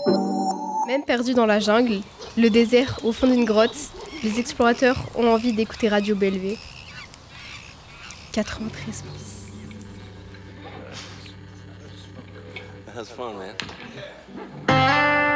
Même perdus dans la jungle, le désert, au fond d'une grotte, les explorateurs ont envie d'écouter Radio Bellevue. 93. That was fun, man.